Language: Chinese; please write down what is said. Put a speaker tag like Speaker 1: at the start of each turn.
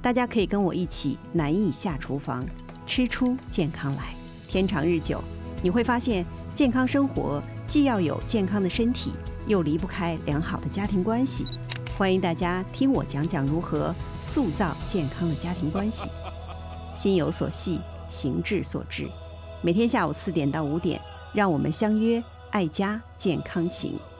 Speaker 1: 大家可以跟我一起难以下厨房，吃出健康来。天长日久，你会发现健康生活既要有健康的身体，又离不开良好的家庭关系。欢迎大家听我讲讲如何塑造健康的家庭关系。心有所系，行志所至。每天下午4点到5点，让我们相约爱家健康行。